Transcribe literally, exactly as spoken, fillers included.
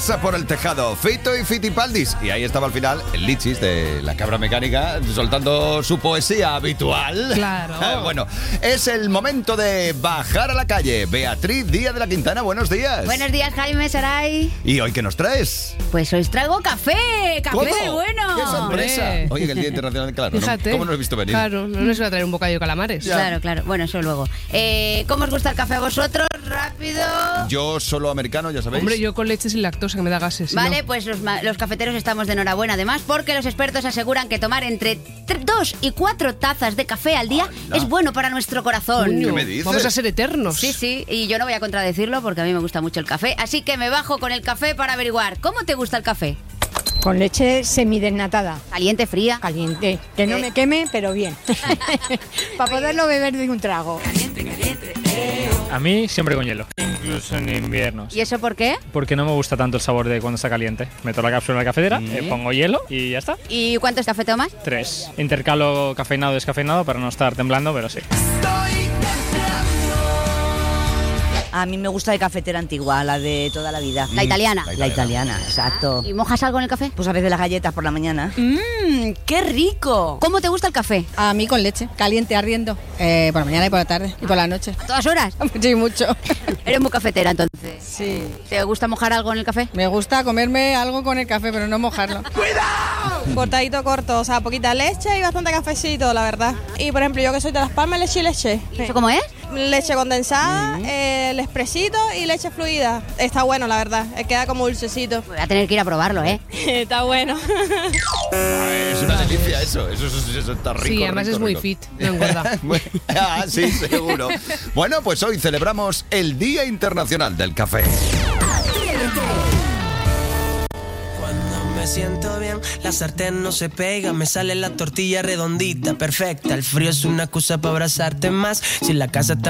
Por el tejado, Fito y Fitipaldis. Y ahí estaba al final el Lichis de La Cabra Mecánica soltando su poesía habitual. Claro. Bueno, es el momento de bajar a la calle. Beatriz Díaz de la Quintana, buenos días. Buenos días, Jaime, Saray. ¿Y hoy qué nos traes? Pues hoy traigo café, café ¿Cómo? de bueno. ¡Qué sorpresa! Hombre. Oye, que el Día Internacional, claro, Fíjate. ¿no? ¿Cómo nos has visto venir? Claro, no nos iba a traer un bocadillo de calamares. Ya. Claro, claro. Bueno, eso luego. Eh, ¿Cómo os gusta el café a vosotros? Rápido. Yo solo americano, ya sabéis. Hombre, yo con leche sin lactosa, que me da gases. si Vale, no. pues los, ma- los cafeteros estamos de enhorabuena además porque los expertos aseguran que tomar entre dos y cuatro tazas de café al día Anda. es bueno para nuestro corazón. Coño, ¿Qué me dices? Vamos a ser eternos. Sí, sí, y yo no voy a contradecirlo porque a mí me gusta mucho el café, así que me bajo con el café para averiguar cómo te gusta el café. Con leche semidesnatada, Caliente, fría. caliente. Que no Eh. me queme, pero bien. Para poderlo beber de un trago. A mí siempre con hielo, incluso en inviernos. ¿Y eso por qué? Porque no me gusta tanto el sabor de cuando está caliente. Meto la cápsula en la cafetera, eh, pongo hielo y ya está. ¿Y cuántos café tomas? Tres. Intercalo cafeinado y descafeinado para no estar temblando, pero sí. A mí me gusta de cafetera antigua, la de toda la vida. La italiana. La La italiana, exacto. ¿Y mojas algo en el café? Pues a veces las galletas por la mañana. ¡Mmm! ¡Qué rico! ¿Cómo te gusta el café? A mí con leche, caliente, ardiendo. Eh, por la mañana y por la tarde. Y por la noche. ¿A todas horas? Sí, mucho. Eres muy cafetera entonces. Sí. ¿Te gusta mojar algo en el café? Me gusta comerme algo con el café, pero no mojarlo. Cortadito corto, o sea, poquita leche y bastante cafecito, la verdad. Y por ejemplo, yo que soy de Las Palmas, leche y leche. ¿Y eso cómo es? Leche condensada, eh, el expresito y leche fluida. Está bueno, la verdad, eh, queda como dulcecito. Voy a tener que ir a probarlo, ¿eh? Está bueno. Ay, es una delicia eso. Eso, eso, eso está rico. Sí, además rico, es muy rico. fit, no engorda. Bueno, ah, sí, seguro. Bueno, pues hoy celebramos el Día Internacional del Café. Cuando me siento bien, la sartén no se pega, me sale la tortilla redondita, perfecta. El frío es una excusa para abrazarte más. Si la casa está